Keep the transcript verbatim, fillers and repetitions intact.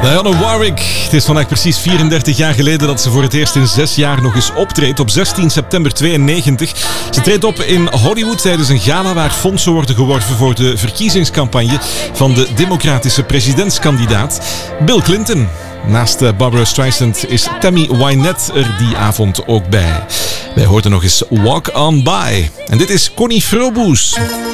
Dionne Warwick. Het is vandaag precies vierendertig jaar geleden dat ze voor het eerst in zes jaar nog eens optreedt. Op zestien september tweeënnegentig. Ze treedt op in Hollywood tijdens een gala waar fondsen worden geworven voor de verkiezingscampagne van de democratische presidentskandidaat Bill Clinton. Naast Barbara Streisand is Tammy Wynette er die avond ook bij. Wij hoorden nog eens Walk On By. En dit is Connie Frobus.